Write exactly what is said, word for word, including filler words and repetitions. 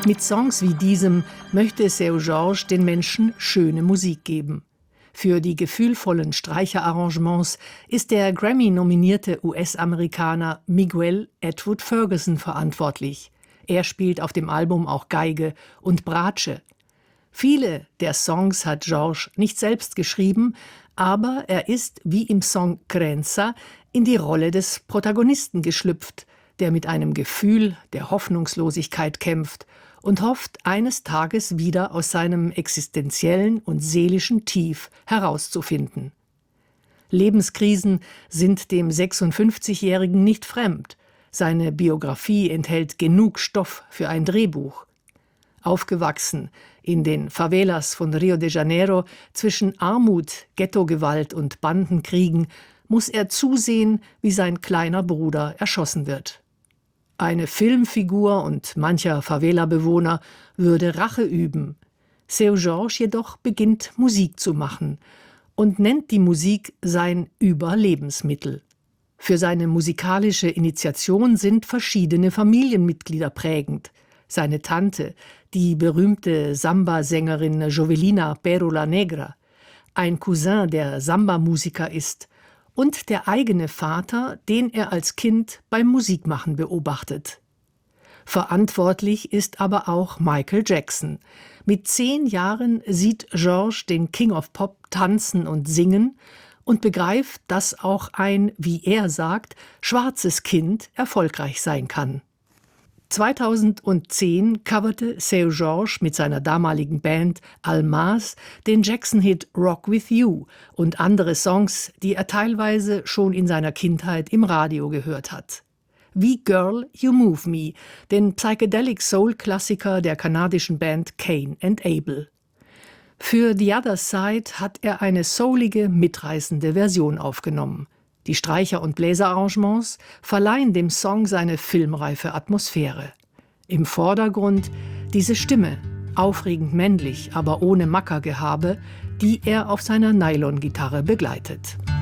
Mit Songs wie diesem möchte Seu Jorge den Menschen schöne Musik geben. Für die gefühlvollen Streicherarrangements ist der Grammy-nominierte U S-Amerikaner Miguel Edward Ferguson verantwortlich. Er spielt auf dem Album auch Geige und Bratsche. Viele der Songs hat Jorge nicht selbst geschrieben, aber er ist, wie im Song Crenza, in die Rolle des Protagonisten geschlüpft, der mit einem Gefühl der Hoffnungslosigkeit kämpft und hofft, eines Tages wieder aus seinem existenziellen und seelischen Tief herauszufinden. Lebenskrisen sind dem sechsundfünfzigjährigen nicht fremd. Seine Biografie enthält genug Stoff für ein Drehbuch. Aufgewachsen in den Favelas von Rio de Janeiro zwischen Armut, Ghettogewalt und Bandenkriegen muss er zusehen, wie sein kleiner Bruder erschossen wird. Eine Filmfigur und mancher Favela-Bewohner würde Rache üben. Seu Jorge jedoch beginnt Musik zu machen und nennt die Musik sein Überlebensmittel. Für seine musikalische Initiation sind verschiedene Familienmitglieder prägend. Seine Tante, die berühmte Samba-Sängerin Jovelina Pérola Negra, ein Cousin, der Samba-Musiker ist, und der eigene Vater, den er als Kind beim Musikmachen beobachtet. Verantwortlich ist aber auch Michael Jackson. Mit zehn Jahren sieht Jorge den King of Pop tanzen und singen und begreift, dass auch ein, wie er sagt, schwarzes Kind erfolgreich sein kann. zweitausendzehn coverte Seu Jorge mit seiner damaligen Band Almaz den Jackson-Hit Rock With You und andere Songs, die er teilweise schon in seiner Kindheit im Radio gehört hat. Wie Girl, You Move Me, den Psychedelic-Soul-Klassiker der kanadischen Band Cain and Abel. Für The Other Side hat er eine soulige, mitreißende Version aufgenommen. Die Streicher- und Bläserarrangements verleihen dem Song seine filmreife Atmosphäre. Im Vordergrund diese Stimme, aufregend männlich, aber ohne Mackergehabe, die er auf seiner Nylon-Gitarre begleitet.